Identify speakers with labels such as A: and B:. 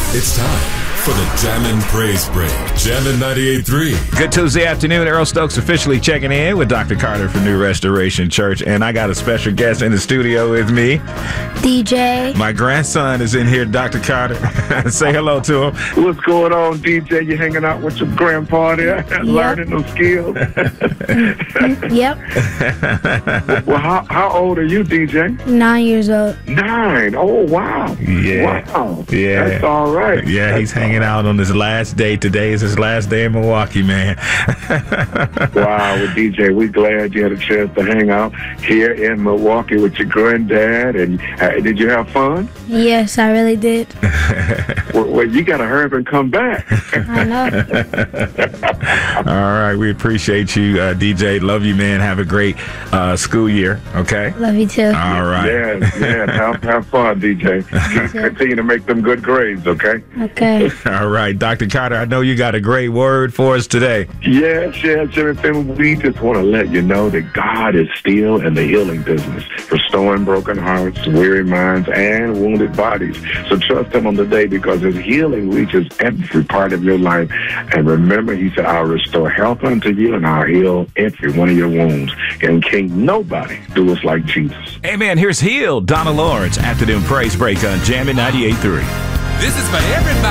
A: It's time for the Jammin' Praise Break. Jammin' 98.3.
B: Good Tuesday afternoon. Earl Stokes officially checking in with Dr. Carter from New Restoration Church. And I got a special guest in the studio with me.
C: DJ.
B: My grandson is in here, Dr. Carter. Say hello to him.
D: What's going on, DJ? You hanging out with your grandpa there, learning those skills?
C: Yep.
D: Well, how old are you, DJ?
C: 9 years old.
D: 9. Oh, wow.
B: Yeah.
D: Wow.
B: Yeah.
D: That's all right.
B: Yeah, he's hanging out on his last day. Today is his last day in Milwaukee, man.
D: Wow. Well, DJ, we're glad you had a chance to hang out here in Milwaukee with your granddad. And did you have fun?
C: Yes, I really did.
D: Well, you got to hurry up and come back.
C: I know.
B: All right. We appreciate you, DJ. Love you, man. Have a great school year. Okay?
C: Love you too.
B: All right.
D: Yeah. Have fun, DJ. Continue to make them good grades, okay?
C: Okay.
B: All right. Dr. Carter, I know you got a great word for us today.
D: Yes, Jimmy Finn. We just want to let you know that God is still in the healing business, restoring broken hearts, weary minds, and wounded bodies. So trust Him on the day, because His healing reaches every part of your life. And remember, He said, I'll restore health unto you, and I'll heal every one of your wounds. And can't nobody do us like Jesus.
B: Amen. Here's Healed, Donna Lawrence, Afternoon Praise Break on Jammin' 98.3.
E: This is for everybody.